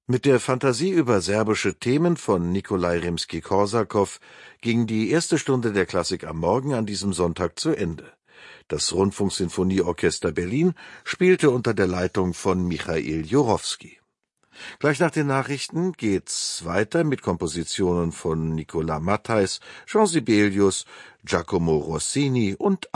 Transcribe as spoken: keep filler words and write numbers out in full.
Mit der Fantasie über serbische Themen von Nikolai Rimski-Korsakow ging die erste Stunde der Klassik am Morgen an diesem Sonntag zu Ende. Das Rundfunksinfonieorchester Berlin spielte unter der Leitung von Michail Jurowski. Gleich nach den Nachrichten geht's weiter mit Kompositionen von Nicolas Matthijs, Jean Sibelius, Giacomo Rossini und